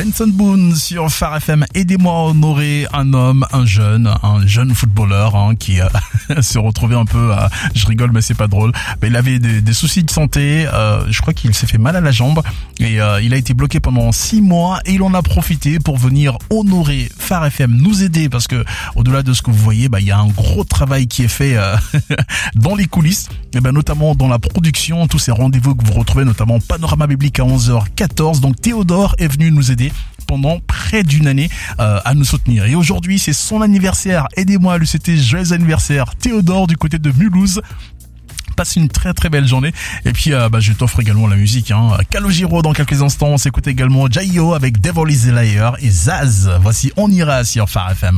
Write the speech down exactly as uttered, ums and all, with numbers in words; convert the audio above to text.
Benson Boone sur Phare F M. Aidez-moi à honorer un homme, un jeune, un jeune footballeur hein, qui euh, se retrouvait un peu, à, je rigole mais c'est pas drôle, mais il avait des, des soucis de santé, euh, je crois qu'il s'est fait mal à la jambe et euh, il a été bloqué pendant six mois et il en a profité pour venir honorer Phare F M, nous aider parce que au-delà de ce que vous voyez, bah il y a un gros travail qui est fait euh, dans les coulisses, et ben notamment dans la production, tous ces rendez-vous que vous retrouvez, notamment Panorama Biblique à onze heures quatorze. Donc Théodore est venu nous aider pendant près d'une année euh, à nous soutenir. Et aujourd'hui, c'est son anniversaire. Aidez-moi à lui souhaiter joyeux anniversaire, Théodore, du côté de Mulhouse. Passe une très très belle journée. Et puis euh, bah, je t'offre également la musique. Hein. Calogero dans quelques instants. On s'écoute également Jaio avec Devil is a Liar et Zaz. Voici On ira sur Phare F M.